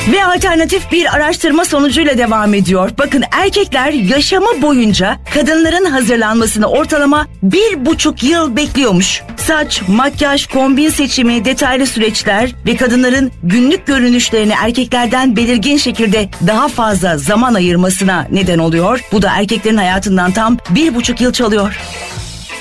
Ve alternatif bir araştırma sonucuyla devam ediyor. Bakın, erkekler yaşamı boyunca kadınların hazırlanmasını ortalama 1,5 yıl bekliyormuş. Saç, makyaj, kombin seçimi, detaylı süreçler ve kadınların günlük görünüşlerini erkeklerden belirgin şekilde daha fazla zaman ayırmasına neden oluyor. Bu da erkeklerin hayatından tam 1,5 yıl çalıyor.